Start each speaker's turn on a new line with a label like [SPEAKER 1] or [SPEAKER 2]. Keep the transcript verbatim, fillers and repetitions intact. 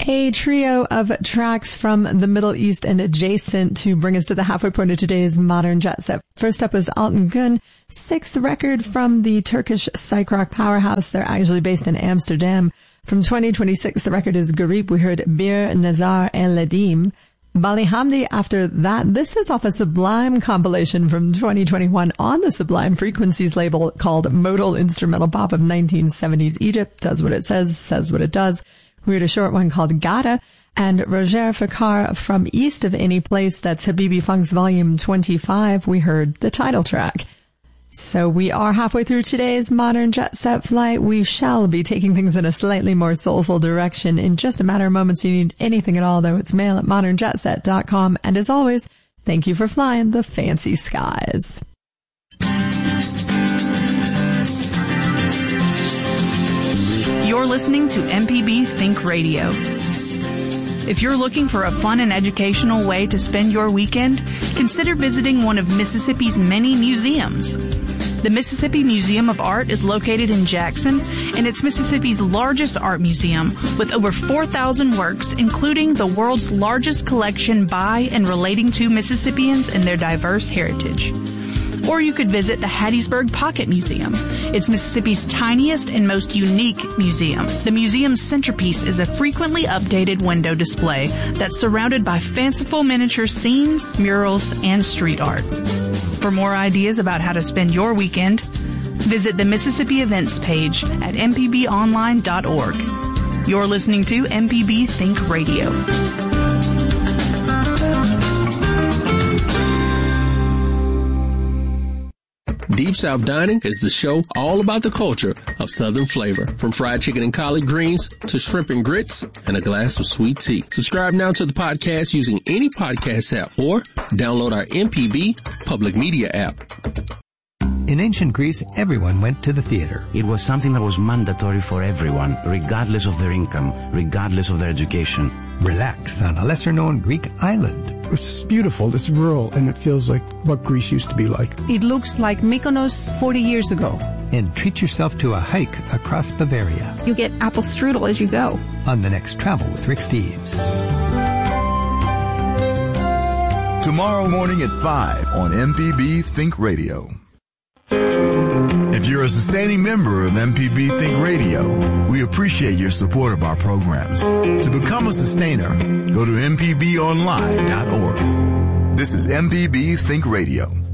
[SPEAKER 1] A trio of tracks from the Middle East and adjacent to bring us to the halfway point of today's Modern Jet Set. First up was Altan Gün, sixth record from the Turkish psych rock powerhouse. They're actually based in Amsterdam. From twenty twenty-six, the record is Garib. We heard Bir Nazar El Ladim. Bali Hamdi after that. This is off a Sublime compilation from twenty twenty-one on the Sublime Frequencies label called Modal Instrumental Pop of nineteen seventies Egypt. Does what it says, says what it does. We heard a short one called Gada, and Roger Fakar from East of Any Place. That's Habibi Funk's Volume twenty-five. We heard the title track. So we are halfway through today's Modern Jet Set flight. We shall be taking things in a slightly more soulful direction in just a matter of moments. You need anything at all, though, it's mail at modern jet set dot com. And as always, thank you for flying the fancy skies.
[SPEAKER 2] You're listening to M P B Think Radio. If you're looking for a fun and educational way to spend your weekend, consider visiting one of Mississippi's many museums. The Mississippi Museum of Art is located in Jackson, and it's Mississippi's largest art museum with over four thousand works, including the world's largest collection by and relating to Mississippians and their diverse heritage. Or you could visit the Hattiesburg Pocket Museum. It's Mississippi's tiniest and most unique museum. The museum's centerpiece is a frequently updated window display that's surrounded by fanciful miniature scenes, murals, and street art. For more ideas about how to spend your weekend, visit the Mississippi Events page at m p b online dot org. You're listening to M P B Think Radio.
[SPEAKER 3] Deep South Dining is the show all about the culture of Southern flavor, from fried chicken and collard greens to shrimp and grits and a glass of sweet tea. Subscribe now to the podcast using any podcast app or download our M P B public media app.
[SPEAKER 4] In ancient Greece, everyone went to the theater.
[SPEAKER 5] It was something that was mandatory for everyone, regardless of their income, regardless of their education.
[SPEAKER 4] Relax on a lesser-known Greek island.
[SPEAKER 6] It's beautiful, it's rural, and it feels like what Greece used to be like.
[SPEAKER 7] It looks like Mykonos forty years ago.
[SPEAKER 4] And treat yourself to a hike across Bavaria.
[SPEAKER 8] You get apple strudel as you go.
[SPEAKER 4] On the next Travel with Rick Steves.
[SPEAKER 9] Tomorrow morning at five on M P B Think Radio. If you're a sustaining member of M P B Think Radio, we appreciate your support of our programs. To become a sustainer, go to m p b online dot org. This is M P B Think Radio.